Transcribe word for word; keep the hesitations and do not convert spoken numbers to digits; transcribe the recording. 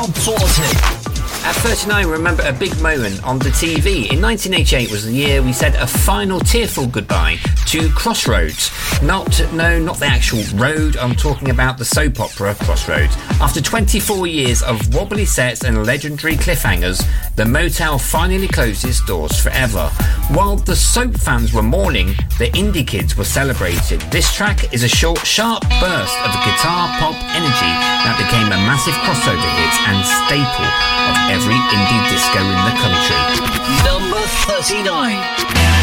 Top forty. At thirty-nine, we remember a big moment on the T V. In nineteen eighty-eight was the year we said a final tearful goodbye to Crossroads. Not, no, not the actual road. I'm talking about the soap opera Crossroads. After twenty-four years of wobbly sets and legendary cliffhangers, the motel finally closed its doors forever. While the soap fans were mourning, the indie kids were celebrating. This track is a short, sharp burst of guitar pop energy that became a massive crossover hit and staple of every indie disco in the country. Number thirty-nine.